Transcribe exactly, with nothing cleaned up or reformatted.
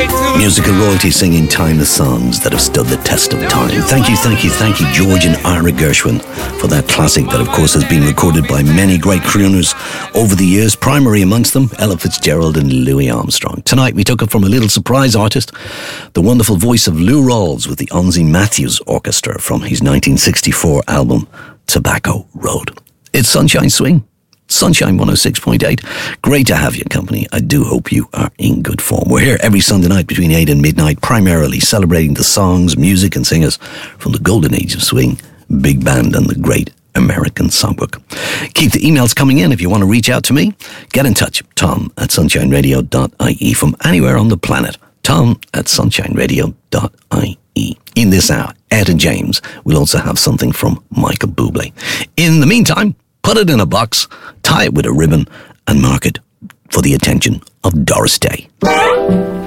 Musical royalty singing timeless songs that have stood the test of time. Thank you, thank you, thank you, George and Ira Gershwin, for that classic that, of course, has been recorded by many great crooners over the years, primary amongst them, Ella Fitzgerald and Louis Armstrong. Tonight, we took it from a little surprise artist, the wonderful voice of Lou Rawls with the Onsie Matthews Orchestra from his nineteen sixty-four album, Tobacco Road. It's Sunshine Swing. Sunshine one oh six point eight. Great to have you company. I do hope you are in good form. We're here every Sunday night between eight and midnight, primarily celebrating the songs, music and singers from the golden age of swing, big band and the great American songbook. Keep the emails coming in if you want to reach out to me. Get in touch. Tom at sunshine radio dot I E from anywhere on the planet. Tom at sunshine radio dot I E. In this hour, Ed and James will also have something from Michael Bublé. In the meantime, put it in a box, tie it with a ribbon, and mark it for the attention of Doris Day.